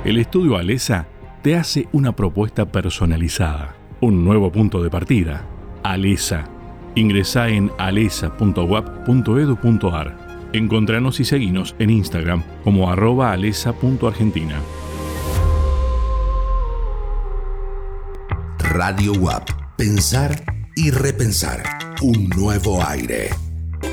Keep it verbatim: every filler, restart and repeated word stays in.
El estudio Alesa te hace una propuesta personalizada, un nuevo punto de partida. Alesa. Ingresá en alesa punto u a p punto e d u punto a r. Encontranos y seguinos en Instagram como arroba alesa punto argentina. Radio U A P. Pensar y repensar. Un nuevo aire.